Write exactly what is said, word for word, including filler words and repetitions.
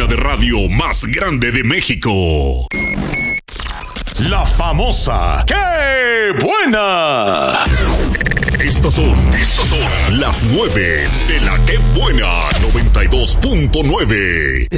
de radio más grande de México. La famosa ¡Qué buena! Estas son, estas son las nueve de la ¡Qué buena! noventa y dos punto nueve.